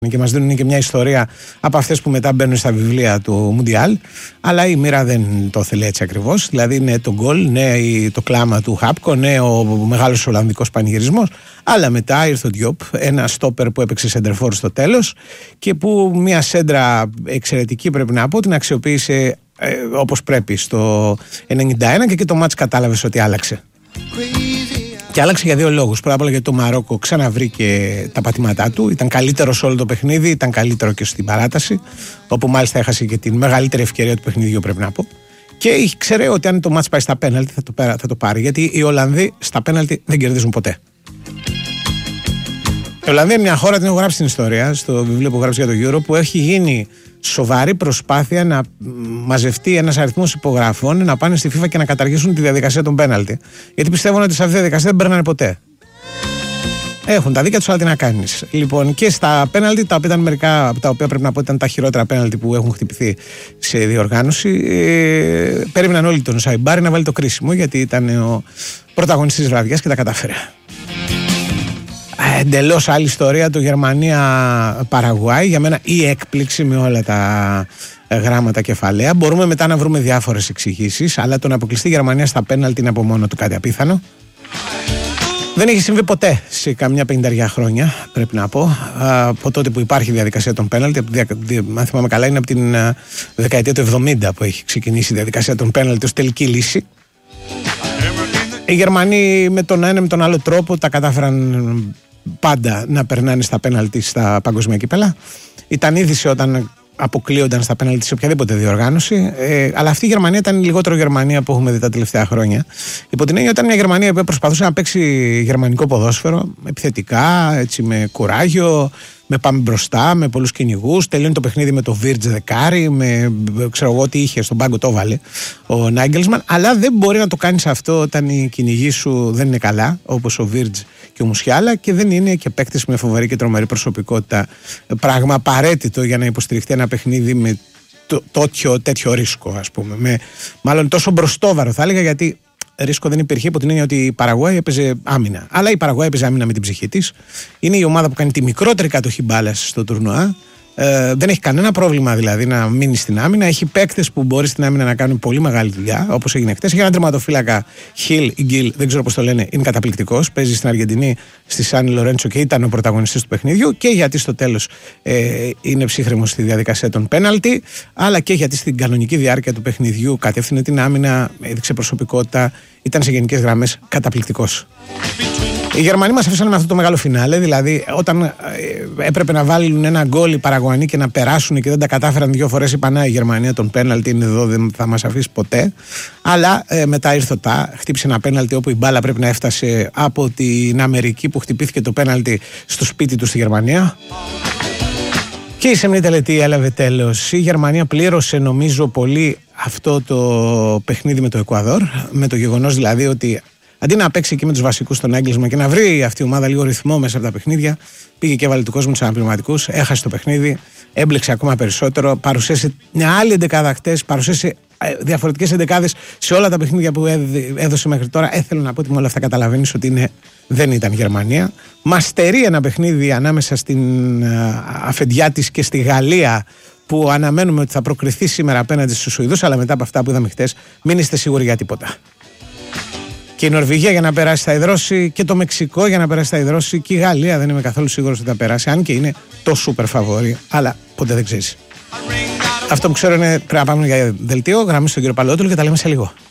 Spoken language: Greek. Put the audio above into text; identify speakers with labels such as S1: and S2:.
S1: Και μας δίνουν και μια ιστορία από αυτές που μετά μπαίνουν στα βιβλία του Μουντιάλ. Αλλά η μοίρα δεν το θέλει έτσι ακριβώς. Δηλαδή, ναι, το γκολ, ναι, το κλάμα του Χάπκο, ναι, ο μεγάλος Ολλανδικός πανηγυρισμός. Αλλά μετά ήρθε ο Διόπ, ένα στόπερ που έπαιξε σεντερφόρ στο τέλος και που μια σέντρα εξαιρετική, πρέπει να πω, την αξιοποίησε όπως πρέπει στο 91 και το μάτς κατάλαβες ότι άλλαξε. Και άλλαξε για δύο λόγους. Πρώτα απ' όλα γιατί το Μαρόκο ξαναβρήκε τα πατήματά του. Ήταν καλύτερο σε όλο το παιχνίδι, ήταν καλύτερο και στην παράταση. Όπου μάλιστα έχασε και την μεγαλύτερη ευκαιρία του παιχνιδιού, πρέπει να πω. Και ήξερε ότι αν το μάτς πάει στα πέναλτι θα το πάρει. Γιατί οι Ολλανδοί στα πέναλτι δεν κερδίζουν ποτέ. Η Ολλανδία είναι μια χώρα, την έχω γράψει στην ιστορία, στο βιβλίο που γράψει για το Euro, που έχει γίνει σοβαρή προσπάθεια να μαζευτεί ένας αριθμός υπογραφών να πάνε στη FIFA και να καταργήσουν τη διαδικασία των πέναλτι. Γιατί πιστεύουν ότι σε αυτή τη διαδικασία δεν περνάνε ποτέ. Έχουν τα δίκαια τους, αλλά τι να κάνεις. Λοιπόν, και στα πέναλτι, τα οποία ήταν μερικά από τα οποία πρέπει να πω ήταν τα χειρότερα πέναλτι που έχουν χτυπηθεί σε διοργάνωση, περίμεναν όλοι τον Σαϊμπάρη να βάλει το κρίσιμο, γιατί ήταν ο πρωταγωνιστής της βραδιάς και τα κατάφερε. Εντελώς άλλη ιστορία, το Γερμανία-Παραγουάη, για μένα η έκπληξη με όλα τα γράμματα κεφαλαία. Μπορούμε μετά να βρούμε διάφορες εξηγήσεις, αλλά το να αποκλειστεί η Γερμανία στα πέναλτι είναι από μόνο του κάτι απίθανο. Δεν έχει συμβεί ποτέ σε καμιά 50 χρόνια, πρέπει να πω, από τότε που υπάρχει η διαδικασία των πέναλτι. Αν θυμάμαι καλά, είναι από την δεκαετία του 70 που έχει ξεκινήσει η διαδικασία των πέναλτι ως τελική λύση. Οι Γερμανοί με τον ένα με τον άλλο τρόπο τα κατάφεραν πάντα να περνάνε στα πέναλτι στα παγκοσμία κύπελα. Ήταν είδηση όταν αποκλείονταν στα πέναλτι σε οποιαδήποτε διοργάνωση. Αλλά αυτή η Γερμανία ήταν η λιγότερο Γερμανία που έχουμε δει τα τελευταία χρόνια. Υπό την έννοια ήταν μια Γερμανία που προσπαθούσε να παίξει γερμανικό ποδόσφαιρο επιθετικά, έτσι, με κουράγιο, με πάμε μπροστά, με πολλούς κυνηγούς. Τελειώνει το παιχνίδι με το Βίρτζ δεκάρι, με ξέρω εγώ τι είχε στον πάγκο, το βάλε ο Νάγκελσμαν. Αλλά δεν μπορεί να το κάνεις αυτό όταν οι κυνηγοί σου δεν είναι καλά, όπως ο Βίρτζ και ο Μουσιάλα, και δεν είναι και παίκτης με φοβερή και τρομερή προσωπικότητα. Πράγμα απαραίτητο για να υποστηριχτεί ένα παιχνίδι με τέτοιο ρίσκο, ας πούμε. Μάλλον τόσο μπροστόβαρο θα έλεγα, γιατί ρίσκο δεν υπήρχε, υπό την έννοια ότι η Παραγουάη έπαιζε άμυνα. Αλλά η Παραγουάη έπαιζε άμυνα με την ψυχή της. Είναι η ομάδα που κάνει τη μικρότερη κατοχή μπάλας στο τουρνουά. Δεν έχει κανένα πρόβλημα δηλαδή να μείνει στην άμυνα. Έχει παίκτες που μπορεί στην άμυνα να κάνουν πολύ μεγάλη δουλειά, όπως έγινε χτες. Έχει έναν τερματοφύλακα, Χιλ ή Γκίλ, δεν ξέρω πώς το λένε, είναι καταπληκτικός. Παίζει στην Αργεντινή, στη Σάνι Λορέντσο και ήταν ο πρωταγωνιστής του παιχνιδιού. Και γιατί στο τέλος είναι ψύχρεμος στη διαδικασία των πέναλτι, αλλά και γιατί στην κανονική διάρκεια του παιχνιδιού κατεύθυνε την άμυνα, έδειξε προσωπικότητα, ήταν σε γενικές γραμμές καταπληκτικός. Οι Γερμανοί μας αφήσανε με αυτό το μεγάλο φινάλε, δηλαδή όταν έπρεπε να βάλουν ένα γκολ οι Παραγουανοί και να περάσουν και δεν τα κατάφεραν δύο φορές, είπαν η Γερμανία τον πέναλτι είναι εδώ, δεν θα μας αφήσει ποτέ. Αλλά μετά ήρθε χτύπησε ένα πέναλτι όπου η μπάλα πρέπει να έφτασε από την Αμερική που χτυπήθηκε το πέναλτι στο σπίτι του στη Γερμανία. Και η σεμνή τελετή έλαβε τέλος. Η Γερμανία πλήρωσε νομίζω πολύ αυτό το παιχνίδι με το Εκουαδόρ, με το γεγονός δηλαδή ότι αντί να παίξει εκεί με τους βασικούς στον έγκλεισμα και να βρει αυτή η ομάδα λίγο ρυθμό μέσα από τα παιχνίδια, πήγε και έβαλε του κόσμου τους αναπληρωματικούς, έχασε το παιχνίδι, έμπλεξε ακόμα περισσότερο, παρουσίασε μια άλλη εντεκάδα χτες, παρουσίασε διαφορετικές εντεκάδες σε όλα τα παιχνίδια που έδωσε μέχρι τώρα. Θέλω να πω ότι με όλα αυτά καταλαβαίνεις ότι δεν ήταν Γερμανία. Μας στερεί ένα παιχνίδι ανάμεσα στην αφεντιά της και στη Γαλλία, που αναμένουμε ότι θα προκριθεί σήμερα απέναντι στους Σουηδούς, αλλά μετά από αυτά που είδαμε χτες, μην είστε σίγουροι για τίποτα. Και η Νορβηγία για να περάσει θα ιδρώσει, και το Μεξικό για να περάσει θα ιδρώσει, και η Γαλλία δεν είμαι καθόλου σίγουρος ότι θα περάσει, αν και είναι το σούπερ φαβόρι, αλλά ποτέ δεν ξέρεις. Αυτό που ξέρω είναι πρέπει να πάμε για δελτίο, γραμμή στον κύριο Παλαιότουλο και τα λέμε σε λίγο.